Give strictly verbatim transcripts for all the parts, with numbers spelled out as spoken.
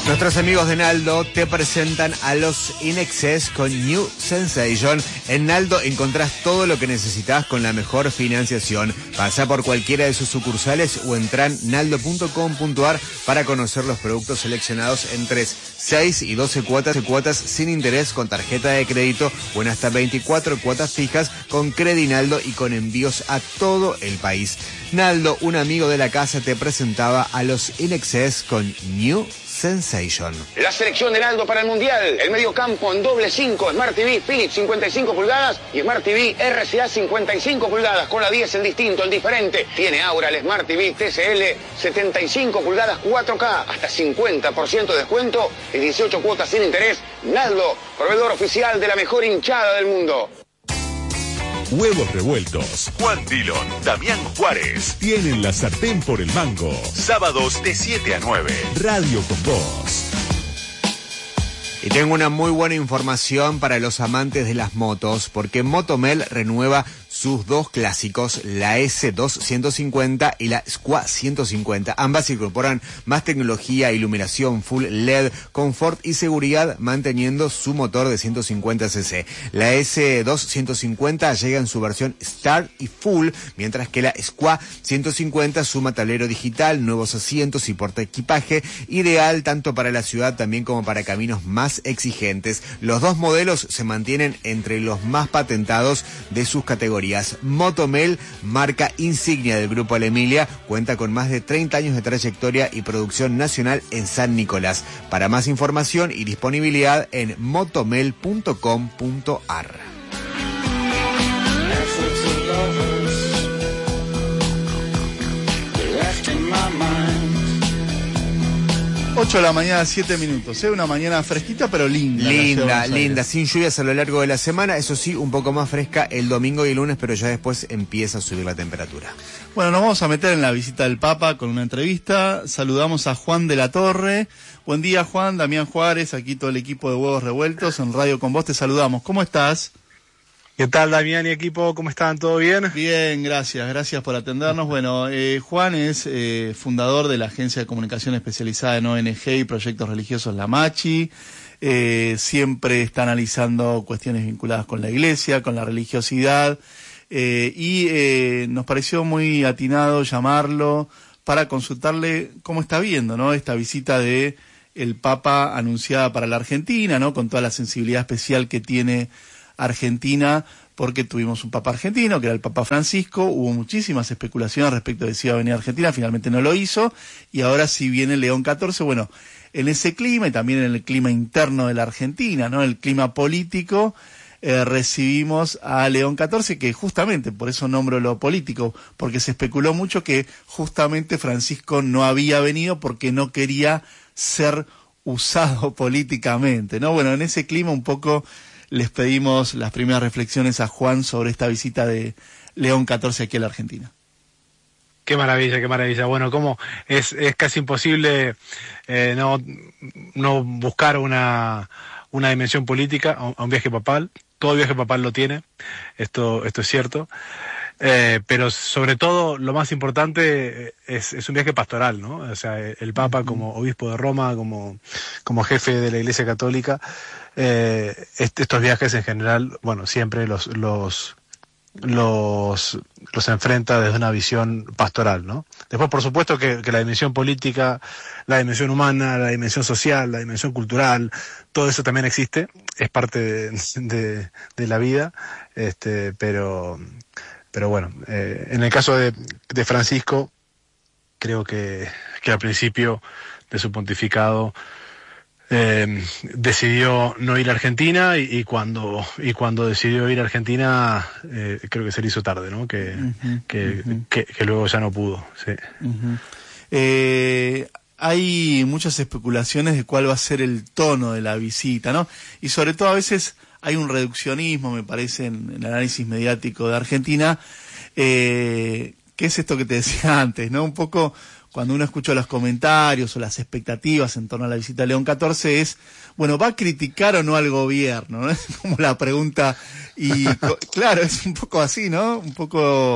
Nuestros amigos de Naldo te presentan a los In Excess con New Sensation. En Naldo encontrás todo lo que necesitas con la mejor financiación. Pasa por cualquiera de sus sucursales o entra en naldo punto com punto ar para conocer los productos seleccionados en tres, seis y doce cuotas, cuotas sin interés con tarjeta de crédito o en hasta veinticuatro cuotas fijas con Credinaldo y con envíos a todo el país. Naldo, un amigo de la casa, te presentaba a los In Excess con New Sensation. La selección de Naldo para el Mundial. El mediocampo en doble cinco, Smart T V Philips cincuenta y cinco pulgadas y Smart T V R C A cincuenta y cinco pulgadas. Con la diez el distinto, el diferente. Tiene ahora el Smart T V T C L setenta y cinco pulgadas cuatro K. Hasta cincuenta por ciento de descuento y dieciocho cuotas sin interés. Naldo, proveedor oficial de la mejor hinchada del mundo. Huevos revueltos. Juan Dillon, Damián Juárez. Tienen la sartén por el mango. Sábados de siete a nueve. Radio con Vos. Y tengo una muy buena información para los amantes de las motos, porque Motomel renueva sus dos clásicos, la S dos ciento cincuenta y la S Q A ciento cincuenta. Ambas incorporan más tecnología, iluminación full L E D, confort y seguridad, manteniendo su motor de ciento cincuenta cc. La S dos ciento cincuenta llega en su versión Start y Full, mientras que la S Q A ciento cincuenta suma tablero digital, nuevos asientos y portaequipaje, ideal tanto para la ciudad también como para caminos más exigentes. Los dos modelos se mantienen entre los más patentados de sus categorías. Motomel, marca insignia del Grupo La Emilia, cuenta con más de treinta años de trayectoria y producción nacional en San Nicolás. Para más información y disponibilidad en motomel punto com punto ar. ocho de la mañana, siete minutos, ¿eh? Una mañana fresquita pero linda. Linda, linda, sin lluvias a lo largo de la semana, eso sí, un poco más fresca el domingo y el lunes, pero ya después empieza a subir la temperatura. Bueno, nos vamos a meter en la visita del Papa con una entrevista. Saludamos a Juan de la Torre. Buen día, Juan. Damián Juárez, aquí todo el equipo de Huevos Revueltos en Radio con Vos, te saludamos. ¿Cómo estás? ¿Qué tal, Damián y equipo? ¿Cómo están? ¿Todo bien? Bien, gracias. Gracias por atendernos. Bueno, eh, Juan es eh, fundador de la agencia de comunicación especializada en O N G y proyectos religiosos La Machi. Eh, siempre está analizando cuestiones vinculadas con la iglesia, con la religiosidad. Eh, y eh, nos pareció muy atinado llamarlo para consultarle cómo está viendo, ¿no?, esta visita de el Papa anunciada para la Argentina, ¿no?, con toda la sensibilidad especial que tiene Argentina, porque tuvimos un Papa argentino, que era el Papa Francisco. Hubo muchísimas especulaciones respecto de si iba a venir a Argentina, finalmente no lo hizo, y ahora sí viene León catorce. Bueno, en ese clima y también en el clima interno de la Argentina, ¿no?, el clima político, eh, recibimos a León catorce, que justamente, por eso nombro lo político, porque se especuló mucho que justamente Francisco no había venido porque no quería ser usado políticamente, ¿no? Bueno, en ese clima un poco les pedimos las primeras reflexiones a Juan sobre esta visita de León catorce aquí a la Argentina. Qué maravilla, qué maravilla. Bueno, como es, es casi imposible eh, no, no buscar una, una dimensión política a un, a un viaje papal. Todo viaje papal lo tiene, esto, esto es cierto. Eh, pero sobre todo lo más importante es, es un viaje pastoral, ¿no? O sea, el Papa como obispo de Roma, como, como jefe de la Iglesia Católica, eh, este, estos viajes en general, bueno, siempre los, los, los, los enfrenta desde una visión pastoral, ¿no? Después, por supuesto, que, que la dimensión política, la dimensión humana, la dimensión social, la dimensión cultural, todo eso también existe, es parte de, de, de la vida, este, pero... Pero bueno, eh, en el caso de, de Francisco, creo que, que al principio de su pontificado eh, decidió no ir a Argentina y, y cuando y cuando decidió ir a Argentina, eh, creo que se le hizo tarde, ¿no? Que, uh-huh, que, uh-huh. que, que luego ya no pudo. Sí. Uh-huh. Eh, hay muchas especulaciones de cuál va a ser el tono de la visita, ¿no? Y sobre todo a veces hay un reduccionismo, me parece, en, en el análisis mediático de Argentina, eh, que es esto que te decía antes, ¿no? Un poco cuando uno escucha los comentarios o las expectativas en torno a la visita de León catorce es, bueno, ¿va a criticar o no al gobierno? ¿No? Es como la pregunta, y claro, es un poco así, ¿no? Un poco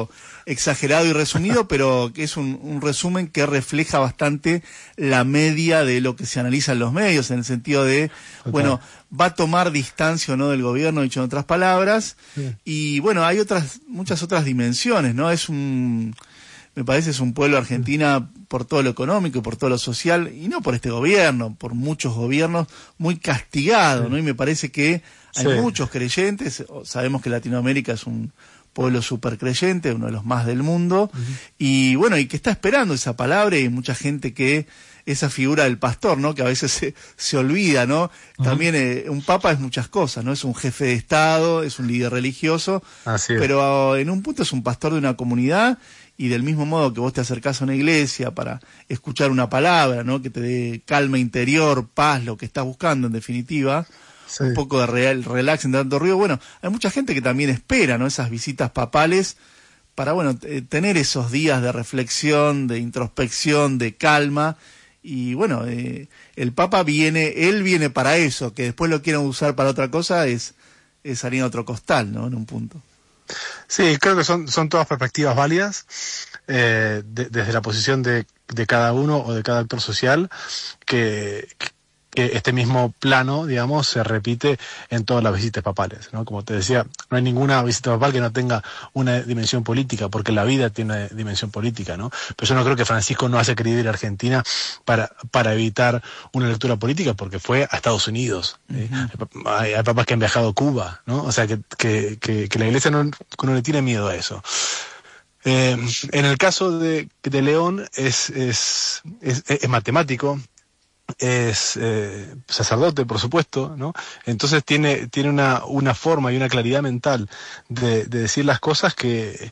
exagerado y resumido, pero que es un, un resumen que refleja bastante la media de lo que se analiza en los medios, en el sentido de, okay. bueno, va a tomar distancia o no del gobierno, dicho en otras palabras, sí. y bueno, hay otras, muchas otras dimensiones, ¿no? Es un, me parece es un pueblo Argentina por todo lo económico y por todo lo social, y no por este gobierno, por muchos gobiernos, muy castigado, sí. ¿no? Y me parece que hay sí. muchos creyentes, sabemos que Latinoamérica es un pueblo súper creyente, uno de los más del mundo, uh-huh. y bueno, y que está esperando esa palabra, y hay mucha gente que, esa figura del pastor, ¿no? Que a veces se, se olvida, ¿no? Uh-huh. También eh, un papa es muchas cosas, ¿no? Es un jefe de Estado, es un líder religioso, Así es. pero en un punto es un pastor de una comunidad, y del mismo modo que vos te acercás a una iglesia para escuchar una palabra, ¿no? Que te dé calma interior, paz, lo que estás buscando en definitiva, sí. un poco de real, relax en tanto ruido. Bueno, hay mucha gente que también espera, ¿no? Esas visitas papales para, bueno, t- tener esos días de reflexión, de introspección, de calma. Y bueno, eh, el Papa viene, él viene para eso, que después lo quieran usar para otra cosa es, es harina a otro costal, ¿no? En un punto. Sí, creo que son, son todas perspectivas válidas, eh, de, desde la posición de, de cada uno o de cada actor social, que, que este mismo plano, digamos, se repite en todas las visitas papales, ¿no? Como te decía, no hay ninguna visita papal que no tenga una dimensión política, porque la vida tiene una dimensión política, ¿no? Pero yo no creo que Francisco no haya querido ir a Argentina para, para evitar una lectura política, porque fue a Estados Unidos. Uh-huh. ¿eh? Hay, hay papas que han viajado a Cuba, ¿no? O sea, que, que, que, que la Iglesia no, no le tiene miedo a eso. Eh, en el caso de, de León es, es, es, es matemático, es eh, sacerdote, por supuesto, ¿no? Entonces tiene tiene una una forma y una claridad mental de, de decir las cosas que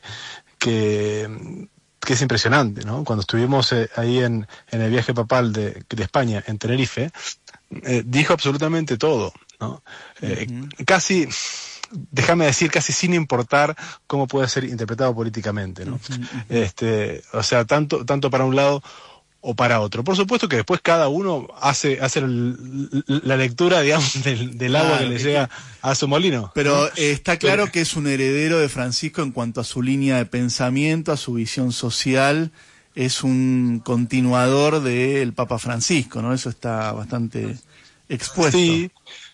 que que es impresionante, ¿no? Cuando estuvimos eh, ahí en en el viaje papal de, de España, en Tenerife, eh, dijo absolutamente todo, ¿no? Eh, uh-huh. Casi, déjame decir, casi sin importar cómo puede ser interpretado políticamente, ¿no? Uh-huh, uh-huh. Este, o sea, tanto tanto para un lado o para otro. Por supuesto que después cada uno hace hace el, la lectura, digamos, del, del agua claro, que le llega que, a su molino. Pero ¿no? eh, está claro pero, que es un heredero de Francisco en cuanto a su línea de pensamiento, a su visión social, es un continuador del Papa Francisco, ¿no? Eso está bastante expuesto. Sí,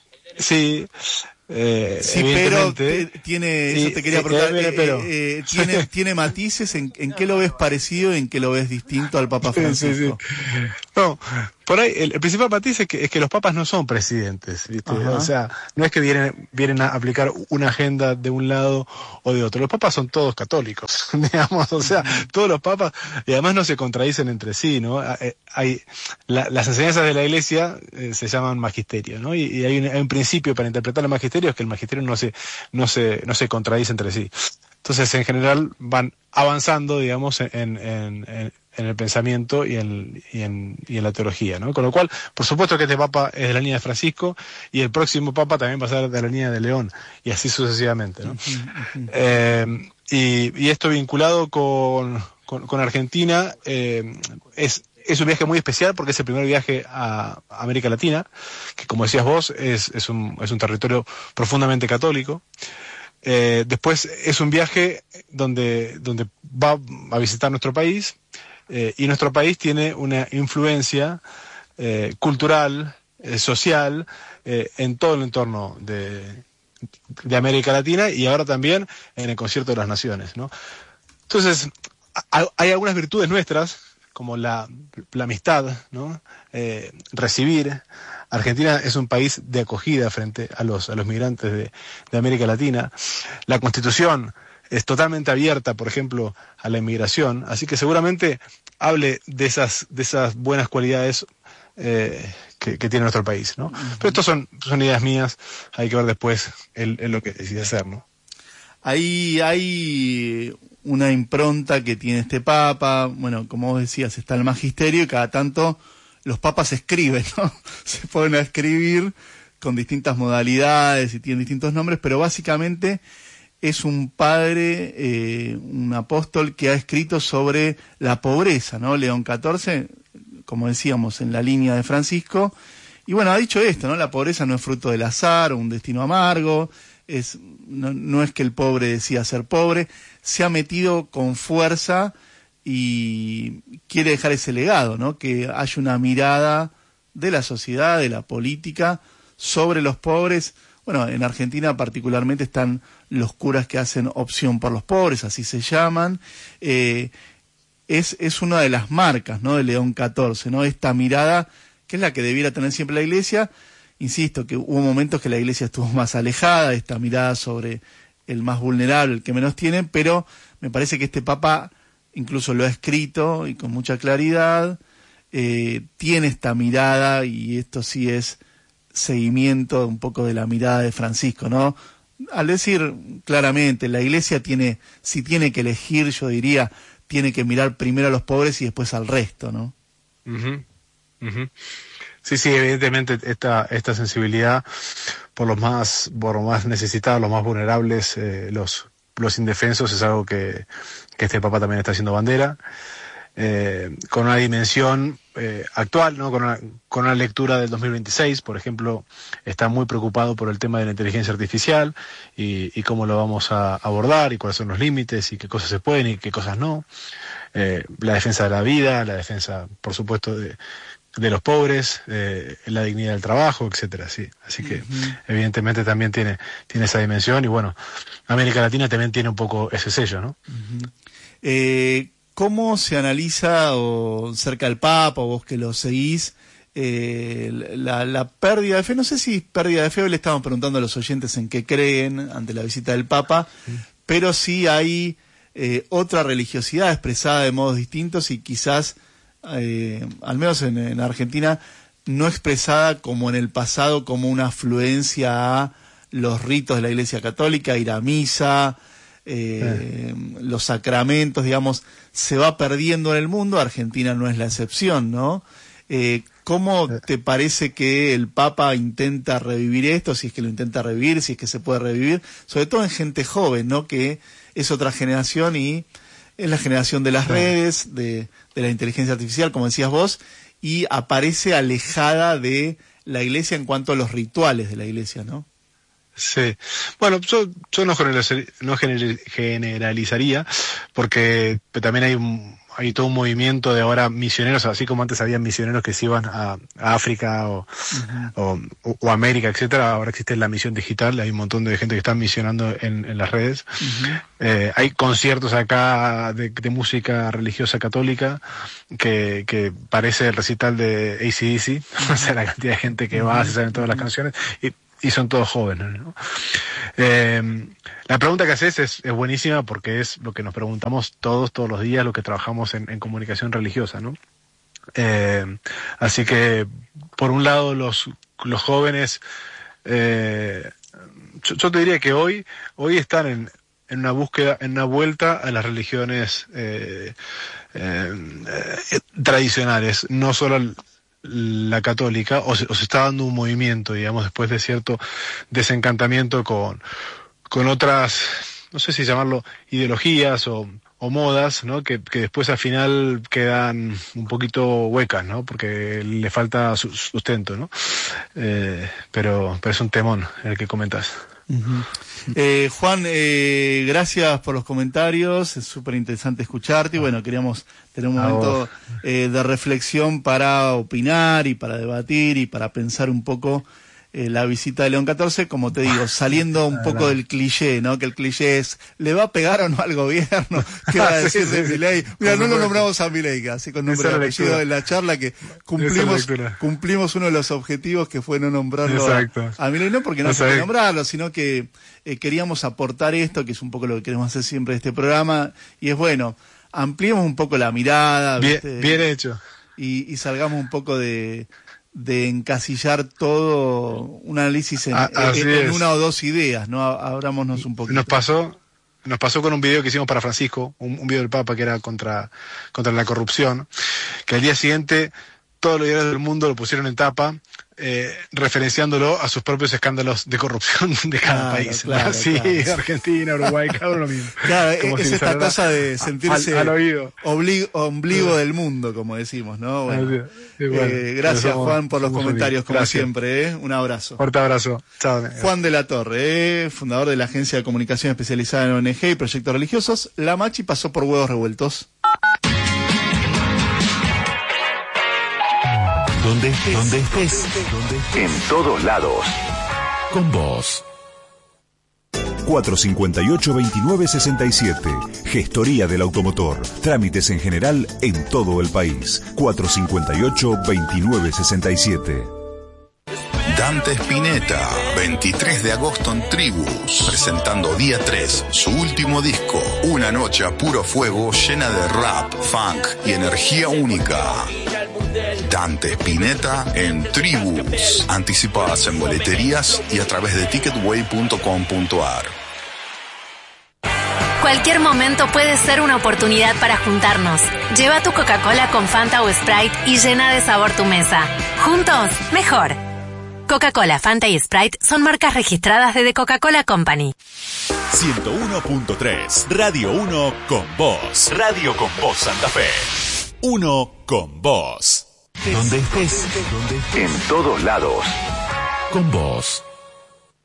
sí. Eh, sí, pero tiene, sí, eso te quería preguntar, eh, eh, pero... eh, eh, tiene, tiene matices, en, en qué lo ves parecido y en qué lo ves distinto al Papa Francisco. Sí, sí. No, por ahí el, el principal matiz es que, es que los papas no son presidentes, ¿viste? O sea, no es que vienen, vienen a aplicar una agenda de un lado o de otro. Los papas son todos católicos, digamos, o sea, todos los papas, y además no se contradicen entre sí, ¿no? Hay, la, las enseñanzas de la Iglesia eh, se llaman magisterio, ¿no? Y, y hay, un, hay un principio para interpretar el magisterio, es que el magisterio no se, no se, no se contradice entre sí. Entonces, en general, van avanzando, digamos, en, en, en, en el pensamiento y en, y, en, y en la teología, ¿no? Con lo cual, por supuesto que este Papa es de la línea de Francisco, y el próximo Papa también va a ser de la línea de León, y así sucesivamente, ¿no? Uh-huh, uh-huh. Eh, y, y esto vinculado con, con, con Argentina, eh, es... Es un viaje muy especial porque es el primer viaje a América Latina, que como decías vos, es, es, un, es un territorio profundamente católico. Eh, después es un viaje donde, donde va a visitar nuestro país, eh, y nuestro país tiene una influencia eh, cultural, eh, social, eh, en todo el entorno de, de América Latina, y ahora también en el Concierto de las Naciones, ¿no? Entonces, hay algunas virtudes nuestras, como la, la amistad, ¿no? Eh, recibir. Argentina es un país de acogida frente a los, a los migrantes de, de América Latina. La Constitución es totalmente abierta, por ejemplo, a la inmigración, así que seguramente hable de esas, de esas buenas cualidades eh, que, que tiene nuestro país, ¿no? Pero estas son, son ideas mías, hay que ver después el, el lo que decide hacer, ¿no? Ahí hay una impronta que tiene este Papa, bueno, como vos decías, está el magisterio, y cada tanto los papas escriben, ¿no? Se ponen a escribir con distintas modalidades y tienen distintos nombres, pero básicamente es un padre, eh, un apóstol que ha escrito sobre la pobreza, ¿no? León catorce, como decíamos, en la línea de Francisco, y bueno, ha dicho esto, ¿no? La pobreza no es fruto del azar o un destino amargo, es no, no es que el pobre decida ser pobre, se ha metido con fuerza y quiere dejar ese legado, ¿no? Que haya una mirada de la sociedad, de la política, sobre los pobres. Bueno, en Argentina particularmente están los curas que hacen opción por los pobres, así se llaman. Eh, es, es una de las marcas, ¿no?, de León catorce, ¿no? Esta mirada que es la que debiera tener siempre la Iglesia. Insisto, que hubo momentos que la Iglesia estuvo más alejada, esta mirada sobre el más vulnerable, el que menos tiene, pero me parece que este Papa incluso lo ha escrito y con mucha claridad, eh, tiene esta mirada, y esto sí es seguimiento un poco de la mirada de Francisco, ¿no? Al decir claramente, la Iglesia tiene, si tiene que elegir, yo diría, tiene que mirar primero a los pobres y después al resto, ¿no? Uh-huh. Uh-huh. Sí, sí, evidentemente esta esta sensibilidad por los más por los más necesitados, los más vulnerables, eh, los los indefensos, es algo que, que este Papa también está haciendo bandera, eh, con una dimensión eh, actual, ¿no? Con una, con una lectura del dos mil veintiséis, por ejemplo, está muy preocupado por el tema de la inteligencia artificial y, y cómo lo vamos a abordar y cuáles son los límites y qué cosas se pueden y qué cosas no. Eh, la defensa de la vida, la defensa, por supuesto, de de los pobres, eh, la dignidad del trabajo, etcétera, sí. Así que uh-huh. evidentemente también tiene tiene esa dimensión, y bueno, América Latina también tiene un poco ese sello, ¿no? Uh-huh. Eh, ¿Cómo se analiza, o cerca del Papa, o vos que lo seguís, eh, la, la pérdida de fe? No sé si pérdida de fe, hoy le estamos preguntando a los oyentes en qué creen ante la visita del Papa, uh-huh. pero sí hay eh, otra religiosidad expresada de modos distintos y quizás Eh, al menos en, en Argentina, no expresada como en el pasado, como una afluencia a los ritos de la Iglesia Católica, ir a misa, eh, eh. los sacramentos, digamos, se va perdiendo en el mundo. Argentina no es la excepción, ¿no? Eh, ¿Cómo te parece que el Papa intenta revivir esto? Si es que lo intenta revivir, si es que se puede revivir, sobre todo en gente joven, ¿no? Que es otra generación y es la generación de las redes, de, de la inteligencia artificial, como decías vos, y aparece alejada de la Iglesia en cuanto a los rituales de la Iglesia, ¿no? Sí. Bueno, yo, yo no, generalizaría, no generalizaría, porque también hay un, hay todo un movimiento de ahora misioneros, así como antes había misioneros que se iban a, a África o, uh-huh. o, o América, etcétera. Ahora existe la misión digital, hay un montón de gente que está misionando en, en las redes. Uh-huh. Eh, hay conciertos acá de, de música religiosa católica que, que parece el recital de A C D C, uh-huh. o sea, la cantidad de gente que va, se saben todas las canciones, y y son todos jóvenes, ¿no? Eh, la pregunta que haces es, es buenísima, porque es lo que nos preguntamos todos, todos los días, lo que trabajamos en, en comunicación religiosa, ¿no? Eh, así que, por un lado, los, los jóvenes, eh, yo, yo te diría que hoy, hoy están en, en una búsqueda, en una vuelta a las religiones eh, eh, eh, tradicionales, no solo al, la católica, o se, o se está dando un movimiento, digamos, después de cierto desencantamiento con, con otras, no sé si llamarlo ideologías o, o modas, ¿no? Que, que después al final quedan un poquito huecas, ¿no? Porque le falta sustento, ¿no? Eh, pero, pero es un temón el que comentas. Uh-huh. Eh, Juan, eh, gracias por los comentarios, es súper interesante escucharte y bueno, queríamos tener un momento eh, de reflexión para opinar y para debatir y para pensar un poco eh, la visita de León catorce, como te digo, saliendo un poco del cliché, ¿no? Que el cliché es, ¿le va a pegar o no al gobierno? ¿Qué va a decir de Milei? Mira, no lo nombramos a Milei, así con nombre y apellido en la charla, que cumplimos cumplimos uno de los objetivos, que fue no nombrarlo a, a Milei, no porque no se puede nombrarlo, sino que eh, queríamos aportar esto, que es un poco lo que queremos hacer siempre de este programa, y es bueno, ampliemos un poco la mirada, bien, ¿viste? Bien hecho. Y, y salgamos un poco de de encasillar todo un análisis en, ah, en, en una o dos ideas, ¿no? Abrámonos un poquito. Nos pasó, nos pasó con un video que hicimos para Francisco, un, un video del Papa que era contra, contra la corrupción, que al día siguiente todos los diarios del mundo lo pusieron en tapa, eh, referenciándolo a sus propios escándalos de corrupción de cada Claro, país. claro, Brasil, claro. Argentina, Uruguay, cada uno lo mismo. Claro, Como es si esta saluda cosa de sentirse al, al oído. obli- ombligo del mundo, como decimos, ¿no? Bueno, Sí, bueno, eh, gracias, somos- Juan, por los somos comentarios, amigos. como Gracias. siempre. ¿eh? Un abrazo. Fuerte abrazo. Chao. Juan de la Torre, eh, fundador de la Agencia de Comunicación Especializada en O N G y Proyectos Religiosos. La Machi pasó por Huevos Revueltos. Donde estés, donde estés, en todos lados. Con vos. cuatro cinco ocho, veintinueve sesenta y siete. Gestoría del automotor. Trámites en general en todo el país. cuatro cinco ocho, veintinueve sesenta y siete. Dante Spinetta, veintitrés de agosto en Tribus, presentando día tres, su último disco, una noche a puro fuego llena de rap, funk y energía única. Dante Spinetta en Tribus, anticipadas en boleterías y a través de ticketway punto com punto a r. Cualquier momento puede ser una oportunidad para juntarnos. Lleva tu Coca-Cola con Fanta o Sprite y llena de sabor tu mesa. Juntos, mejor. Coca-Cola, Fanta y Sprite son marcas registradas de The Coca-Cola Company. ciento uno punto tres, Radio uno con vos. Radio con vos Santa Fe. Uno con vos. Donde estés, en todos lados. Con vos.